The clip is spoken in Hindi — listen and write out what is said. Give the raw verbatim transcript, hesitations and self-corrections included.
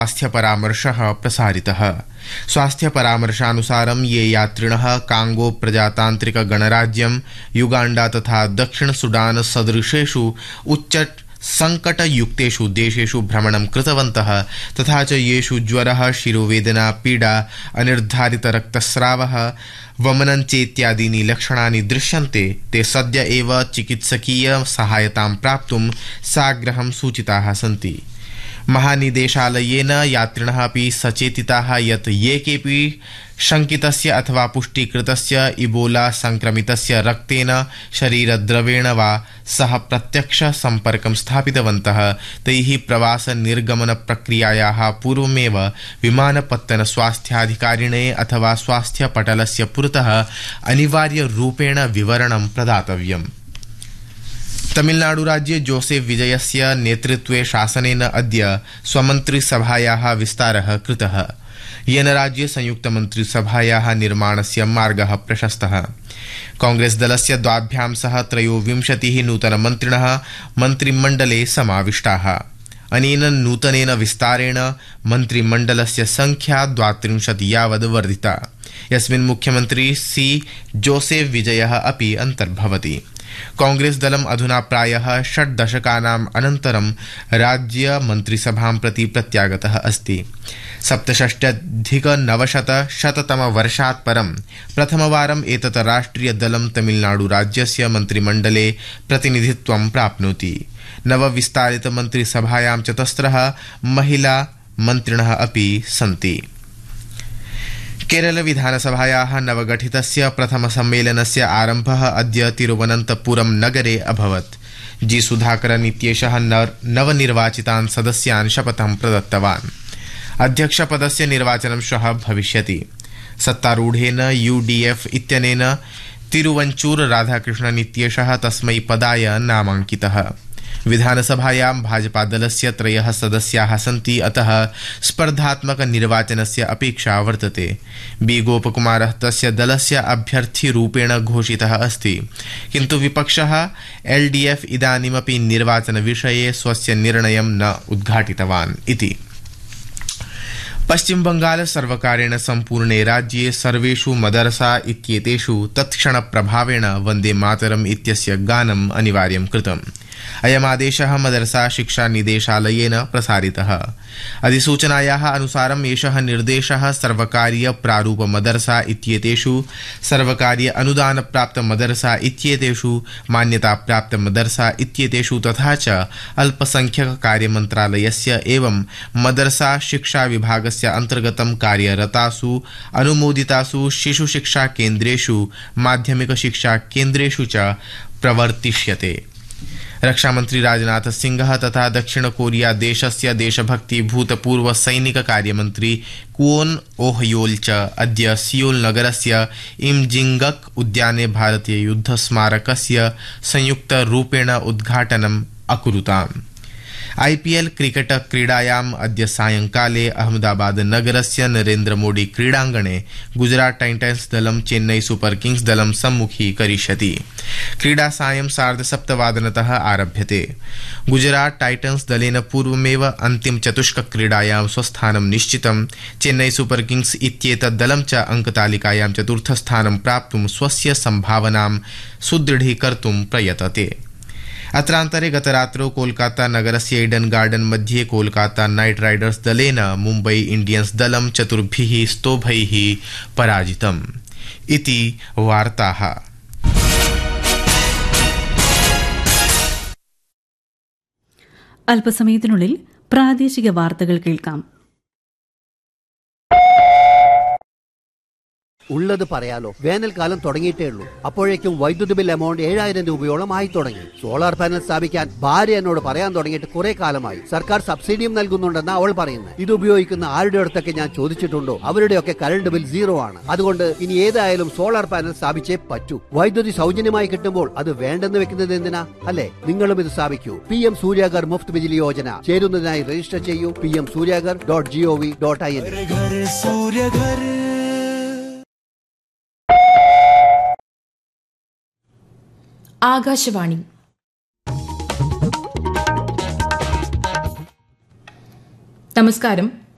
स्वास्थ्य परामर्शः प्रसारितः। स्वास्थ्य परामर्शानुसारं ये यात्रिणः कांगो प्रजातांत्रिक गणराज्यं, युगांडा तथा दक्षिण सुडान सदृशेषु उच्च संकटयुक्तेषु देशेषु भ्रमणं कृतवन्तः तथा च येषु ज्वरः, शिरोवेदना, पीडा, अनिर्धारित रक्तस्रावः, वमनं चेत्यादीनि लक्षणानि दृश्यन्ते ते सद्य एव चिकित्सकीय सहायतां प्राप्तुं साग्रहं सूचिताः सन्ति। महानिदेशालयेन यात्रिणः अपि सचेतिताः यत् ये केऽपि शंकितस्य अथवा पुष्टिकृतस्य इबोला संक्रमितस्य रक्तेन, शरीरद्रवेण वा सह प्रत्यक्ष संपर्कं स्थापितवन्तः तैः प्रवास निर्गमन प्रक्रियायाः पूर्वमेव विमानपत्तन स्वास्थ्याधिकारिणे अथवा स्वास्थ्यपटलस्य पुरतः अनिवार्यरूपेण विवरणं प्रदातव्यम्। तमिलनाडुराज्ये जोसेफ विजयस्य नेतृत्वे शासनेन अद्य स्वमन्त्रिसभायाः विस्तारः कृतः, येन राज्ये संयुक्तमन्त्रिसभायाः निर्माणस्य मार्गः प्रशस्तः। कांग्रेस दलस्य द्वाभ्यां सह त्रयोविंशतिः नूतनमन्त्रिणः मन्त्रिमण्डले समाविष्टाः। अनेन नूतनेन विस्तारेण मन्त्रिमण्डलस्य संख्या द्वात्रिंशत् यावद् वर्धिता, यस्मिन् मुख्यमन्त्री सी जोसेफ विजयः अपि अन्तर्भवति। कांग्रेस दलम् अधुना प्रायः षड् दशकानाम् अनन्तरं राज्य मन्त्रिसभां प्रति प्रत्यागतः अस्ति। सप्तषष्ट्यधिकनवशतशततमवर्षात् परं प्रथमवारम् एतत् राष्ट्रियदलं तमिलनाडुराज्यस्य मन्त्रिमण्डले प्रतिनिधित्वं प्राप्नोति। नवविस्तारितमन्त्रिसभायां चतस्रः महिला मन्त्रिणः अपि सन्ति। केरल विधानसभायाः नवगठितस्य प्रथमसम्मेलनस्य आरम्भः अद्य तिरुवनन्तपुरं नगरे अभवत्। जी सुधाकरन् इत्येषः नवनिर्वाचितान् सदस्यान् शपथं प्रदत्तवान्। अध्यक्षपदस्य निर्वाचनं श्वः भविष्यति। सत्तारूढेन यूडीएफ इत्यनेन तिरुवञ्चूर राधाकृष्णन् इत्येषः तस्मै पदाय नामाङ्कितः। विधानसभायां भाजपादलस्य त्रयः सदस्याः सन्ति, अतः स्पर्धात्मकनिर्वाचनस्य अपेक्षा वर्तते। बी गोपकुमारः तस्य दलस्य अभ्यर्थीरूपेण घोषितः अस्ति, किन्तु विपक्षः एलडीएफ इदानीमपि निर्वाचनविषये स्वस्य निर्णयं न उद्घाटितवान् इति। पश्चिम बंगाल सर्वकारेण सम्पूर्णे राज्ये सर्वेषु मदरसा इत्येतेषु तत्क्षणप्रभावेण वन्दे मातरम् इत्यस्य गानम् अनिवार्यं कृतम्। अयमादेशः मदरसा शिक्षा निदेशालयेन प्रसारितः। अधिसूचनायाः अनुसारम् एषः निर्देशः सर्वकारीय प्रारूप मदरसा इत्येतेषु, सर्वकारीय अनुदान प्राप्त मदरसा इत्येतेषु, मान्यता प्राप्त मदरसा इत्येतेषु तथा च अल्पसंख्यक कार्य मन्त्रालयस्य एवं मदरसा शिक्षा विभागस्य अन्तर्गतं कार्यरतासु अनुमोदितासु शिशु शिक्षा केन्द्रेषु, माध्यमिक शिक्षा केन्द्रेषु च प्रवर्तिष्यते। रक्षामंत्री राजनाथ सिंह तथा दक्षिण कोरिया देशस्य देशभक्ति भूतपूर्व सैनिक कार्यमंत्री क्वोन ओहयोल च अद्य सियोल नगरस्य इमजिंगक उद्याने भारतीय युद्ध स्मारकस्य संयुक्त रूपेण उद्घाटनम् अकुरुताम्। आईपीएल क्रिकेट क्रीडायाम् अद्य सायंकाले अहमदाबाद नगरस्य नरेन्द्र मोदी क्रीडाङ्गणे गुजरात टाइटन्स दलं चेन्नई सुपर किंग्स दलं सम्मुखीकरिष्यति। क्रीडा सायं सार्धसप्तवादनतः आरभ्यते। गुजरात टाइटन्स दलेन पूर्वमेव अन्तिम चतुष्क क्रीडायां स्वस्थानं निश्चितं। चेन्नई सुपर किंग्स इत्येतत् दलं च अंकतालिकायां चतुर्थस्थानं प्राप्तुं स्वस्य सम्भावनां सुदृढीकर्तुं प्रयतते। अत्रान्तरे गतरात्रौ कोलकाता नगरस्य ईडन गार्डन मध्ये कोलकाता नाइट राइडर्स दलेन मुम्बई इंडियंस दलं चतुर्भिः स्तोभैः पराजितम् इति वार्ताः। അല്പസമയത്തിനുള്ളിൽ പ്രാദേശിക വാർത്തകൾ കേൾക്കാം. ഉള്ളത് പറയാലോ, വേനൽക്കാലം തുടങ്ങിയിട്ടേ ഉള്ളൂ. അപ്പോഴേക്കും വൈദ്യുതി ബിൽ എമൗണ്ട് ഏഴായിരം രൂപയോളം ആയി തുടങ്ങി. സോളാർ പാനൽ സ്ഥാപിക്കാൻ ഭാര്യ എന്നോട് പറയാൻ തുടങ്ങിയിട്ട് കുറെ കാലമായി. സർക്കാർ സബ്സിഡിയും നൽകുന്നുണ്ടെന്ന് അവൾ പറയുന്നത്. ഇത് ഉപയോഗിക്കുന്ന ആരുടെ അടുത്തൊക്കെ ഞാൻ ചോദിച്ചിട്ടുണ്ടോ, അവരുടെയൊക്കെ കറണ്ട് ബിൽ സീറോ ആണ്. അതുകൊണ്ട് ഇനി ഏതായാലും സോളാർ പാനൽ സ്ഥാപിച്ചേ പറ്റൂ. വൈദ്യുതി സൗജന്യമായി കിട്ടുമ്പോൾ അത് വേണ്ടെന്ന് വെക്കുന്നത് എന്തിനാ? അല്ലെ, നിങ്ങളും ഇത് സ്ഥാപിക്കൂ. P M Suryaghar Muft Bijli Yojana ചേരുന്നതിനായി register ചെയ്യൂ. P M Suryaghar dot G O V dot I N. Akashvani. നമസ്കാരം.